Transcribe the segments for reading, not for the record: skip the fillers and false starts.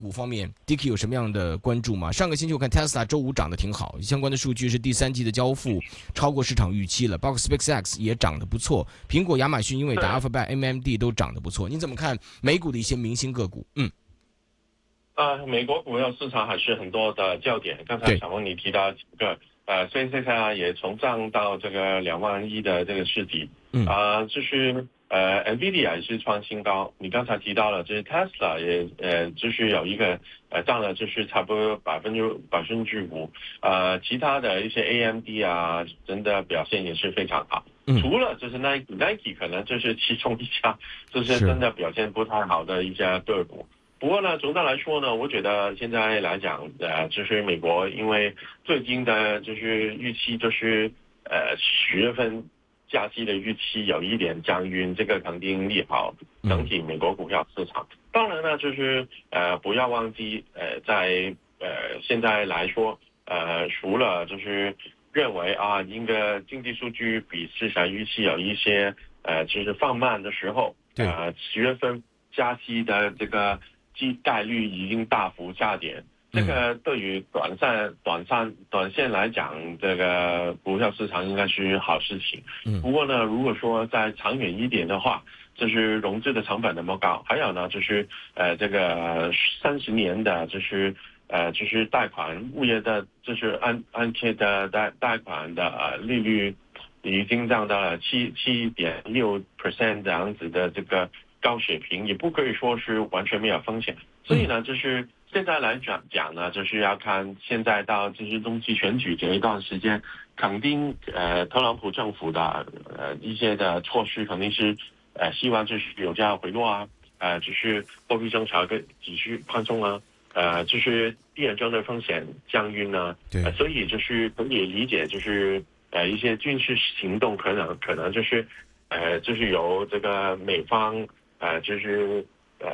股方面 ，Dicky 有什么样的关注吗？上个星期我看 Tesla 周五涨得挺好，相关的数据是第三季的交付超过市场预期了，包括 SpaceX 也涨得不错，苹果、亚马逊、英伟达、Alphabet、AMD 都涨得不错。你怎么看美股的一些明星个股？ 美国股票市场还是很多的焦点。刚才小孟你提到几个，SpaceX 也重上到这个2万亿的这个市值，就是NVIDIA 也是创新高。你刚才提到了，就是 Tesla 也就是有一个涨了，就是差不多5%，其他的一些 AMD 啊，真的表现也是非常好。除了就是 Nike 可能就是其中一家，就是真的表现不太好的一家个股。不过呢，总的来说呢，我觉得现在来讲，就是美国因为最近的就是预期就是10月份加息的预期有一点降温，这个肯定利好整体美国股票市场。当然呢，就是不要忘记在现在来说，除了就是认为应该经济数据比市场预期有一些就是放慢的时候，10月份加息的这个概率已经大幅下跌，这个对于短线来讲，这个股票市场应该是好事情。不过呢，如果说在长远一点的话，就是融资的成本那么高，还有呢，就是这个30年的，就是贷款物业的，就是按揭的贷款的利率已经降到了7.6% 这样子的这个高水平，也不可以说是完全没有风险。所以呢，就是现在来讲呢，就是要看现在到就是中期选举这一段时间，肯定特朗普政府的一些的措施肯定是希望就是油价回落啊，就是货币政策跟继续宽松啊，就是地缘政治风险降温呢，所以就是可以理解就是一些军事行动可能就是由这个美方就是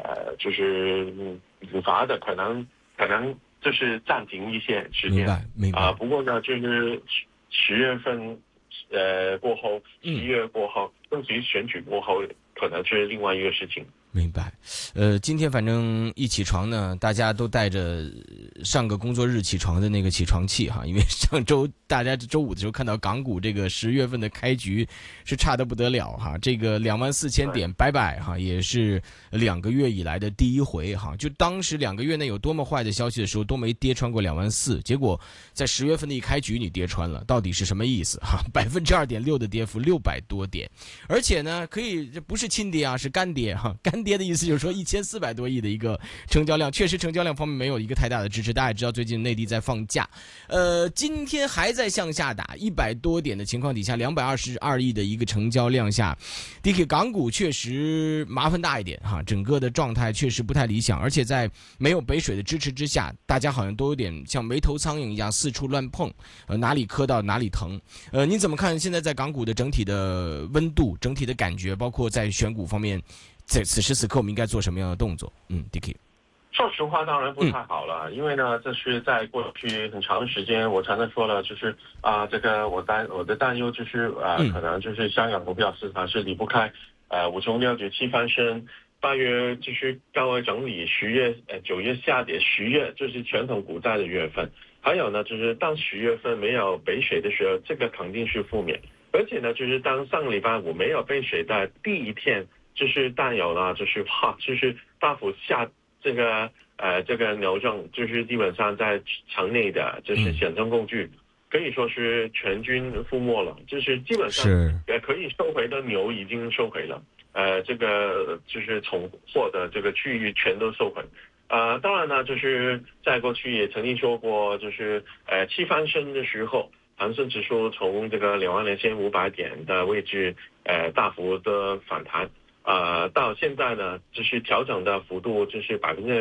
引发的，可能就是暂停一些时间。 明白。 不过呢，就是10月份过后，11月过后，甚至于选举过后，可能是另外一个事情。 明白，今天反正一起床呢，大家都带着上个工作日起床的那个起床气哈，因为上周大家周五的时候看到港股这个10月份的开局是差得不得了哈，这个24000点拜拜哈，也是2个月以来的第一回哈，就当时2个月内有多么坏的消息的时候都没跌穿过24000，结果在10月份的一开局你跌穿了，到底是什么意思哈？2.6%的跌幅，600多点，而且呢，这不是亲跌啊，是干跌哈，干跌的意思就是说1400多亿的一个成交量，确实成交量方面没有一个太大的支持。大家也知道最近内地在放假，今天还在向下打100多点的情况底下，222亿的一个成交量下 ，DK 港股确实麻烦大一点哈，整个的状态确实不太理想，而且在没有北水的支持之下，大家好像都有点像没头苍蝇一样四处乱碰，哪里磕到哪里疼。你怎么看现在在港股的整体的温度、整体的感觉，包括在选股方面？在此时此刻，我们应该做什么样的动作？DK， 说实话，当然不太好了，因为呢，这是在过去很长的时间，我常常说了，就是这个我的担忧就是可能就是香港股票市场是离不开5从6绝7翻身，8月就是高位整理，9月下跌，10月就是传统股债的月份，还有呢，就是当10月份没有北水的时候，这个肯定是负面，而且呢，就是当上个礼拜五没有北水的第一天。就是淡有呢，就是大幅下这个牛证，就是基本上在场内的就是显证工具，可以说是全军覆没了，就是基本上可以收回的牛已经收回了，这个就是从货的这个区域全都收回。当然呢，就是在过去也曾经说过，就是七翻身的时候，恒生指数从这个22500点的位置大幅的反弹。到现在呢，就是调整的幅度就是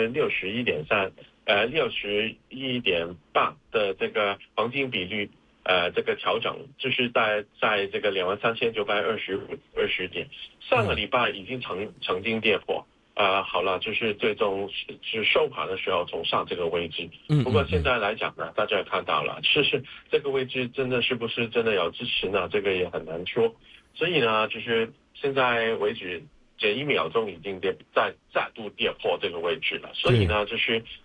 61.3%， 61.8%的这个黄金比率，这个调整就是在这个23920点，上个礼拜已经曾经跌破，好了，就是最终是收盘的时候冲上这个位置。不过现在来讲呢，大家也看到了，是这个位置真的是不是真的有支持呢？这个也很难说。所以呢，就是现在为止。 前1秒钟已经再度跌破这个位置了，所以呢，就是